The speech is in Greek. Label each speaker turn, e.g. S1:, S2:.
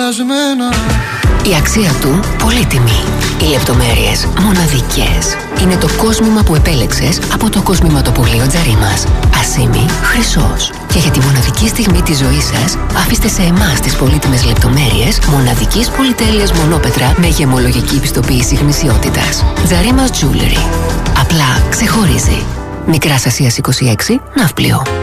S1: σπασμένα.
S2: Η αξία του πολύτιμη. Οι λεπτομέρειες μοναδικές. Είναι το κόσμημα που επέλεξες από το κοσμηματοπωλείο Τζαρίμας. Ασήμι χρυσός. Και για τη μοναδική στιγμή της ζωής σας, αφήστε σε εμάς τις πολύτιμες λεπτομέρειες μοναδικής πολυτέλειας μονόπετρα με γεμολογική πιστοποίηση γνησιότητας. Τζαρίμας Jewelry. Απλά ξεχωρίζει. Μικράς Ασίας 26, Ναύπλιο.